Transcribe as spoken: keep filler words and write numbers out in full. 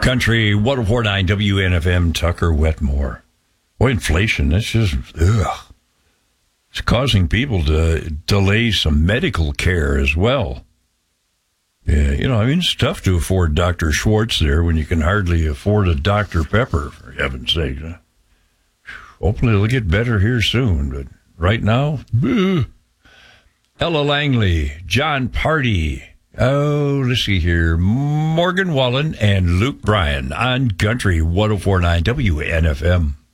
Country one oh four point nine W N F M, Tucker Wetmore. Boy, inflation, that's just, ugh. It's causing people to delay some medical care as well. Yeah, you know, I mean, it's tough to afford Doctor Schwartz there when you can hardly afford a Doctor Pepper, for heaven's sake. Hopefully it'll get better here soon, but right now, ugh. Ella Langley, John Party, oh, let's see here, Morgan Wallen and Luke Bryan on Country one oh four point nine W N F M.